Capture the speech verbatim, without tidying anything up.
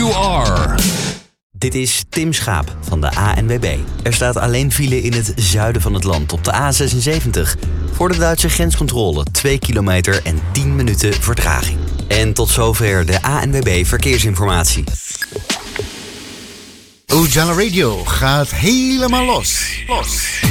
you are. Dit is Tim Schaap van de A N W B. Er staat alleen file in het zuiden van het land op de A zesenzeventig. Voor de Duitse grenscontrole twee kilometer en tien minuten vertraging. En tot zover de A N W B Verkeersinformatie. Ujala Radio gaat helemaal los. los.